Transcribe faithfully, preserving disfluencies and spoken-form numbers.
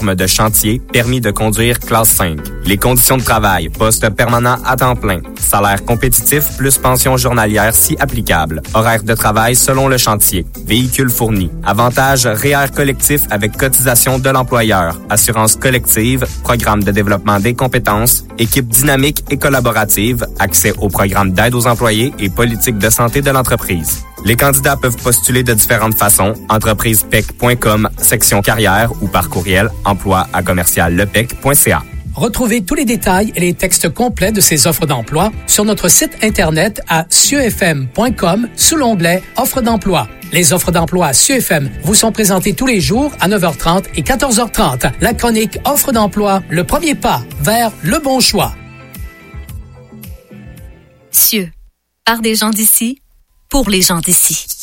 uniforme de chantier, permis de conduire classe cinq. Les conditions de travail, poste permanent à temps plein, salaire compétitif plus pension journalière si applicable, horaire de travail selon le chantier, véhicule fourni, avantages R E E R collectif avec cotisation de l'employeur, assurance collective, programme de développement des compétences, équipe dynamique et collaborative, accès au programme d'aide aux employés et politique de santé de l'entreprise. Les candidats peuvent postuler de différentes façons. entreprise p e c point com, section carrière ou par courriel emploi à commercial lepec point c a. Retrouvez tous les détails et les textes complets de ces offres d'emploi sur notre site Internet à cieux f m point com sous l'onglet Offres d'emploi. Les offres d'emploi à Cieux F M vous sont présentées tous les jours à neuf heures trente et quatorze heures trente. La chronique Offres d'emploi, le premier pas vers le bon choix. Cieux, par des gens d'ici, pour les gens d'ici.